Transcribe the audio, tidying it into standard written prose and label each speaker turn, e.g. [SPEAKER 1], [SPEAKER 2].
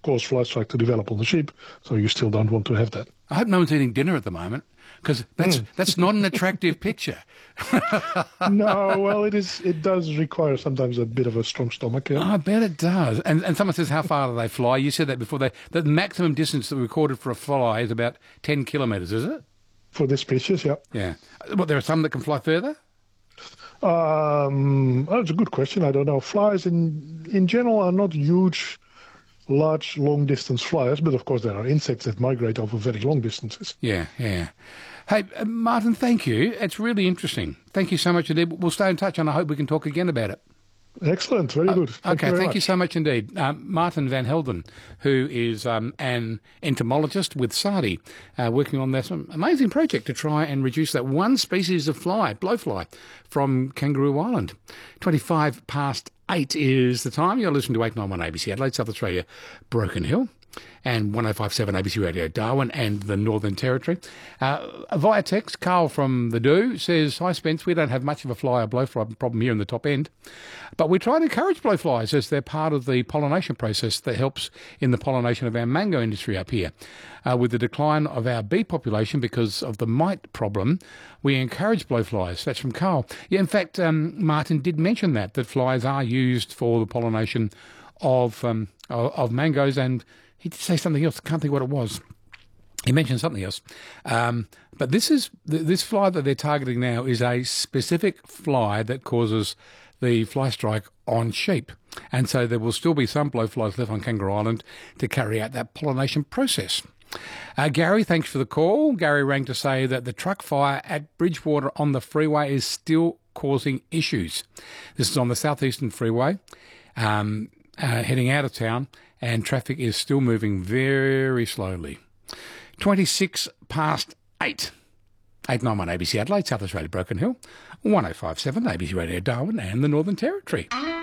[SPEAKER 1] cause fly strike to develop on the sheep, so you still don't want to have that.
[SPEAKER 2] I hope no one's eating dinner at the moment, because that's not an attractive picture.
[SPEAKER 1] No, well, it does require sometimes a bit of a strong stomach. Yeah.
[SPEAKER 2] I bet it does. And someone says, how far do they fly? You said that before. The maximum distance that we recorded for a fly is about 10 kilometres, is it?
[SPEAKER 1] For this species, yeah.
[SPEAKER 2] Yeah. Well, there are some that can fly further?
[SPEAKER 1] That's a good question. I don't know. Flies in general are not huge, large, long-distance flyers, but of course there are insects that migrate over very long distances.
[SPEAKER 2] Yeah, yeah. Hey, Martin, thank you. It's really interesting. Thank you so much indeed. We'll stay in touch and I hope we can talk again about it.
[SPEAKER 1] Excellent. Very good.
[SPEAKER 2] Thank you so much indeed. Martin van Helden, who is an entomologist with SARDI, working on this amazing project to try and reduce that one species of fly, blowfly, from Kangaroo Island. 8:25 is the time. You're listening to 891 ABC Adelaide, South Australia, Broken Hill, and 105.7 ABC Radio Darwin and the Northern Territory. Via text, Carl from the Do says, hi Spence, we don't have much of a fly or blowfly problem here in the top end, but we try to encourage blowflies as they're part of the pollination process that helps in the pollination of our mango industry up here. With the decline of our bee population because of the mite problem, we encourage blowflies. That's from Carl. Yeah, in fact, Martin did mention that flies are used for the pollination of mangoes, and he did say something else. I can't think what it was. He mentioned something else. But this fly that they're targeting now is a specific fly that causes the fly strike on sheep. And so there will still be some blowflies left on Kangaroo Island to carry out that pollination process. Gary, thanks for the call. Gary rang to say that the truck fire at Bridgewater on the freeway is still causing issues. This is on the southeastern freeway, heading out of town, and traffic is still moving very slowly. 8:26. 891 ABC Adelaide, South Australia, Broken Hill, 105.7 ABC Radio Darwin and the Northern Territory.